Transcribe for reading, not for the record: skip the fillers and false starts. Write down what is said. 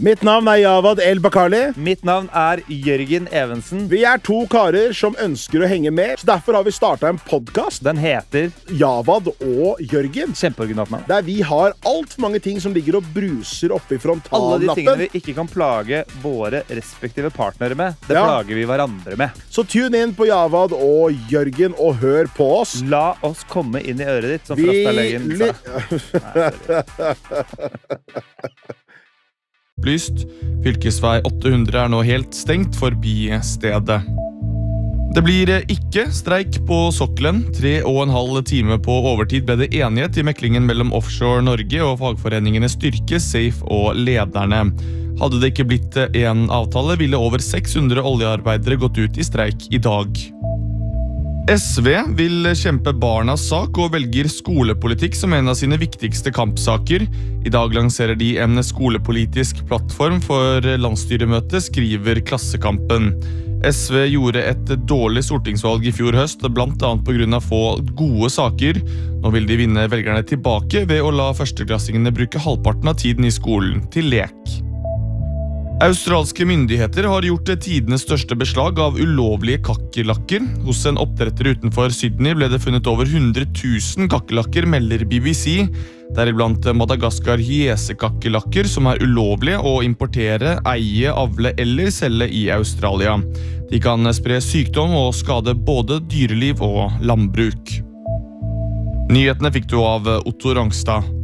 Mitt navn Javad El-Bakali. Mitt navn Jørgen Evensen. Vi 2 karer som ønsker å henge med, så derfor har vi startet en podcast. Den heter Javad og Jørgen. Kjempeoriginalt navn. Der vi har alt for mange ting som ligger og bruser oppe i frontallappen. Alle de tingene vi ikke kan plage våre respektive partnere med, det plager vi hverandre med. Så tune inn på Javad og Jørgen og hør på oss. La oss komme inn i øret ditt, som Frastalegen sa. Lyst. Fylkesvei 800 nå helt stengt forbi stedet. Det blir ikke streik på sokkelen. 3,5 time på overtid ble det enighet i meklingen mellom Offshore Norge og fagforeningene Styrke, Safe og Lederne. Hadde det ikke blitt en avtale, ville over 600 oljearbeidere gått ut i streik i dag. SV vil kjempe barnas sak og velger skolepolitikk som en av sine viktigste kampsaker. I dag lanserer de en skolepolitisk plattform for landsstyremøtet, skriver Klassekampen. SV gjorde et dårlig stortingsvalg i fjor høst, blant annet på grunn av få gode saker. Nå vil de vinne velgerne tilbake ved å la førsteklassingene bruke halvparten av tiden i skolen til lek. Australske myndigheter har gjort tidenes største beslag av ulovlige kakerlakker. Hos en oppdretter utenfor Sydney ble det funnet over 100 000 kakerlakker, melder BBC. Deriblant Madagaskar hyesekakerlakker som ulovlige å importere, eie, avle eller selge i Australia. De kan spre sykdom og skade både dyreliv og landbruk. Nyhetene fikk du av Otto Rangstad.